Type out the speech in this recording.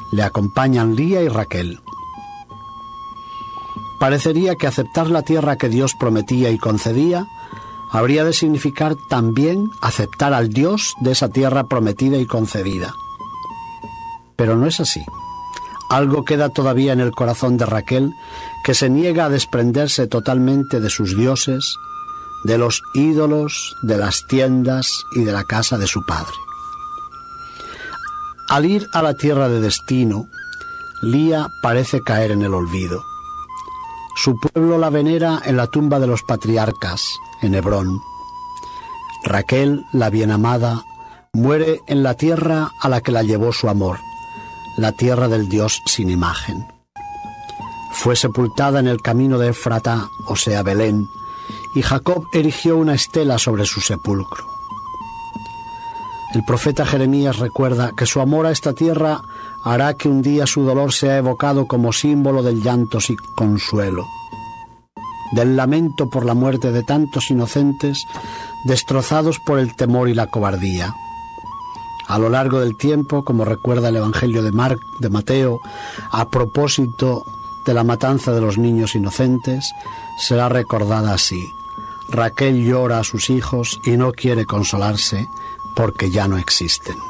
Le acompañan Lía y Raquel. Parecería que aceptar la tierra que Dios prometía y concedía habría de significar también aceptar al Dios de esa tierra prometida y concedida. Pero no es así. Algo queda todavía en el corazón de Raquel, que se niega a desprenderse totalmente de sus dioses, de los ídolos, de las tiendas y de la casa de su padre. Al ir a la tierra de destino, Lía parece caer en el olvido. Su pueblo la venera en la tumba de los patriarcas, en Hebrón. Raquel, la bienamada, muere en la tierra a la que la llevó su amor, la tierra del Dios sin imagen. Fue sepultada en el camino de Efratá, o sea, Belén, y Jacob erigió una estela sobre su sepulcro. El profeta Jeremías recuerda que su amor a esta tierra hará que un día su dolor sea evocado como símbolo del llanto sin consuelo, del lamento por la muerte de tantos inocentes destrozados por el temor y la cobardía. A lo largo del tiempo, como recuerda el Evangelio de Mateo, a propósito de la matanza de los niños inocentes, será recordada así: Raquel llora a sus hijos y no quiere consolarse porque ya no existen.